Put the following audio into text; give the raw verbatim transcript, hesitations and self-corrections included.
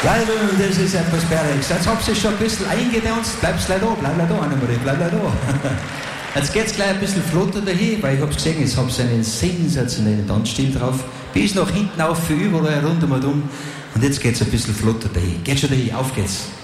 Weil das ist etwas Berriges. Jetzt habt ihr schon ein bisschen eingedanzt. Bleibst gleich da, bleib gleich da, Annemarie, bleib gleich da. Jetzt geht's gleich ein bisschen flotter dahin, weil ich hab's gesehen, jetzt hab's einen sensationellen Tanzstil drauf. Bis nach hinten auf, für überall rundum und um. Und jetzt geht's ein bisschen flotter dahin. Geht schon dahin, auf geht's.